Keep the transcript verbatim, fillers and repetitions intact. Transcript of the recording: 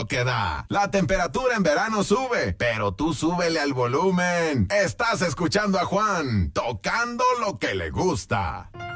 lo que da. La temperatura en verano sube, pero tú súbele al volumen. Estás escuchando a Juan, tocando lo que le gusta.